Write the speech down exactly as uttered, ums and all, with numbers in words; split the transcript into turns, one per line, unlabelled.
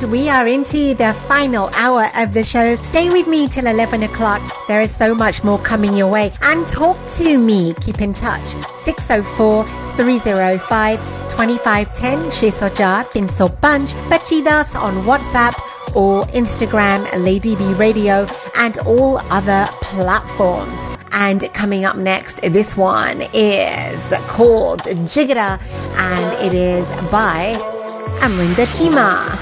we are into the final hour of the show. Stay with me till eleven o'clock. There is so much more coming your way. And talk to me. Keep in touch. six oh four, three oh five, two five one oh Shisoja Tinso Punch. Bachidas on WhatsApp or Instagram, Lady B Radio, and all other platforms. And coming up next, this one is called Jigara, and it is by Amrinda Chima.